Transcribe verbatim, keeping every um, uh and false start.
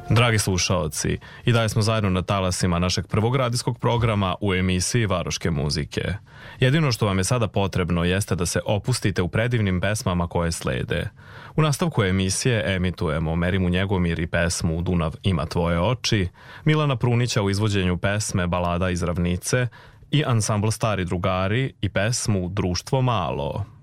Dragi slušaoci, i dalje smo zajedno na talasima našeg prvog radijskog programa u emisiji Varoške muzike. Jedino što vam je sada potrebno jeste da se opustite u predivnim pesmama koje slede. U nastavku emisije emitujemo Merimu Njegomir i pesmu Dunav ima tvoje oči, Milana Prunića u izvođenju pesme Balada iz ravnice i ansambl Stari drugari i pesmu Društvo malo.